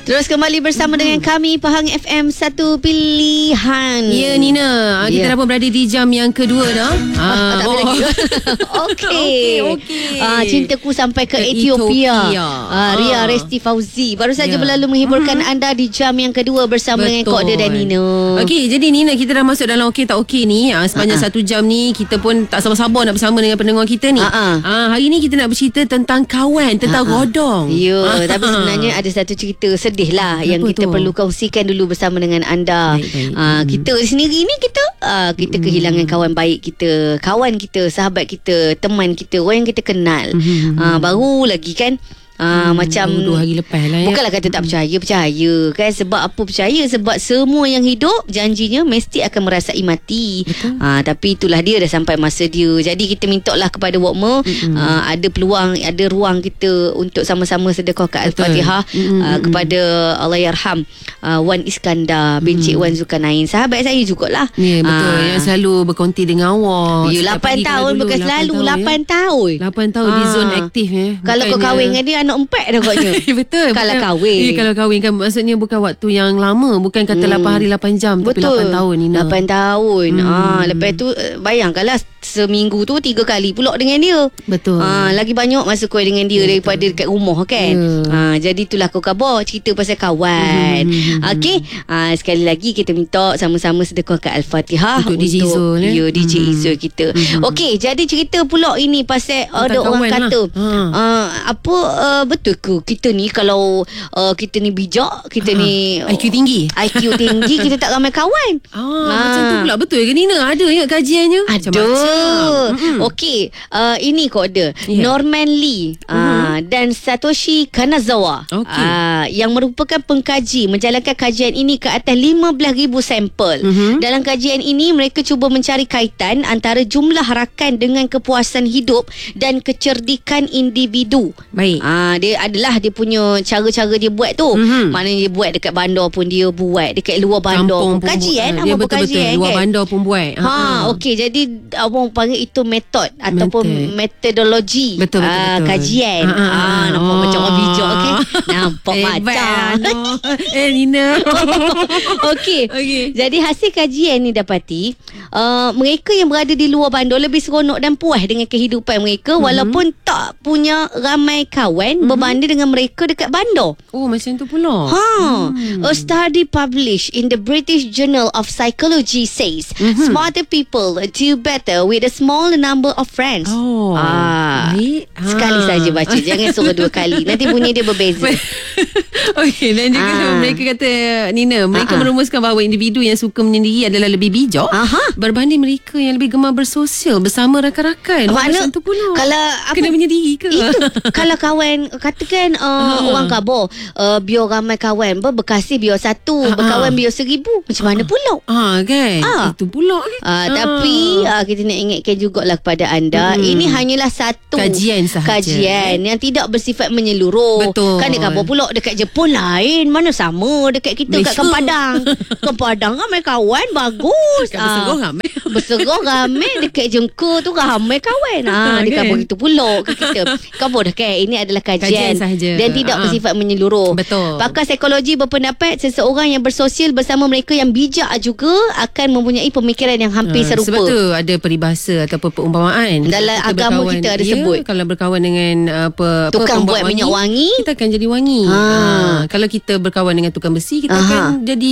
Terus kembali bersama dengan kami Pahang FM, satu pilihan. Ya, Nina, kita dah pun berada di jam yang kedua dah. Tak ada lagi. Okey. Cintaku sampai ke Ethiopia. Ria Resti Fauzi baru saja berlalu menghiburkan anda di jam yang kedua bersama dengan Kak Dia dan Nina. Okey, jadi Nina, kita dah masuk dalam okey tak okey ni. Sepanjang 1 jam ni kita pun tak sabar-sabar nak bersama dengan pendengar kita ni. Hari ni kita nak bercerita tentang kawan, tentang rodong. Ya, tapi sebenarnya ada satu cerita sedih lah yang kita perlu kongsikan dulu bersama dengan anda. Kita sendiri ni kita kehilangan kawan baik kita, kawan kita, sahabat kita, teman kita, orang yang kita kenal. Baru lagi kan. Macam 2 hari lepas lah ya. Bukanlah kata tak percaya kan. Sebab apa percaya? Sebab semua yang hidup janjinya mesti akan merasai mati. Tapi itulah dia, dah sampai masa dia. Jadi kita minta lah kepada Wokmer, ada peluang, ada ruang kita untuk sama-sama sedekah kat Al-Fatihah kepada Allahyarham Wan Iskandar bin Cik Wan Zulkarnain, sahabat saya jugalah. Ya, betul. Yang selalu berkonti dengan awak. 8 tahun bukan selalu, 8 tahun. 8 tahun di zon aktif ya. Kalau kau kahwin dengan dia, anak 4 dah agaknya. Betul. Kalau kahwin. Ya, kalau kahwin kan maksudnya bukan waktu yang lama. Bukan kata 8 hari 8 jam. Betul. Tapi 8 tahun Nina. 8 tahun. Lepas tu bayangkanlah seminggu tu 3 kali pula dengan dia. Betul. Lagi banyak masa kau dengan dia daripada dekat rumah kan. Jadi itulah kau khabar cerita pasal kawan. Okey. Sekali lagi kita minta sama-sama sedekah kat Al-Fatihah untuk DJ Izul. Ya, DJ Izul kita. Okey, jadi cerita pula ini pasal ada orang kata betul ke kita ni kalau kita ni bijak, kita ni IQ tinggi, kita tak ramai kawan. Macam tu pula betul ke Nina? Ada ya kajiannya? Ada. Okey, ini kod dia. Norman Lee dan Satoshi Kanazawa yang merupakan pengkaji menjalankan kajian ini ke atas 15,000 sampel. Dalam kajian ini mereka cuba mencari kaitan antara jumlah rakan dengan kepuasan hidup dan kecerdikan individu. Baik. Dia punya cara-cara dia buat tu. Maknanya dia buat dekat bandar pun dia buat, dekat luar bandar pun. Kajian, dia betul-betul luar bandar pun buat. Okey, jadi orang panggil itu metod ataupun metodologi. Betul. Kajian. Nampak macam orang bijak, okey. Nampak macam. Nina. Okey. Jadi hasil kajian ni dapati mereka yang berada di luar bandar lebih seronok dan puas dengan kehidupan mereka walaupun tak punya ramai kawan berbanding dengan mereka dekat bandar. Oh, macam tu pula. A study published in the British Journal of Psychology says smarter people do better with a small number of friends. Sekali saja baca, jangan suruh 2 kali. Nanti bunyi dia berbeza. Okey, dan juga mereka kata Nina, mereka merumuskan bahawa individu yang suka menyendiri adalah lebih bijak berbanding mereka yang lebih gemar bersosial bersama rakan-rakan. Macam tu pula. Kalau kena menyendiri ke? Itu kalau kawan katakan orang khabar biar ramai kawan, berkasih biar 1, berkawan biar 1,000. Macam mana pula? Kan? Itu pula. Tapi kita nak ingatkan jugalah kepada anda, ini hanyalah satu kajian sahaja. Kajian yang tidak bersifat menyeluruh. Betul. Kan dia khabar pula dekat Jepun lain, mana sama dekat kita kat Kepadang. Kepadang ramai kawan, bagus. Berserah ramai, dekat Jengkur tu ramai kawan. Dia khabar gitu pula ke kita. Khabar dah kan, ini adalah kajian sahaja dan tidak bersifat menyeluruh. Betul. Pakar psikologi berpendapat seseorang yang bersosial bersama mereka yang bijak juga akan mempunyai pemikiran yang hampir serupa. Sebab tu ada peribahasa ataupun perumpamaan dalam agama kita ada sebut, kalau berkawan dengan tukang buat minyak wangi, kita akan jadi wangi. Kalau kita berkawan dengan tukang besi, kita akan jadi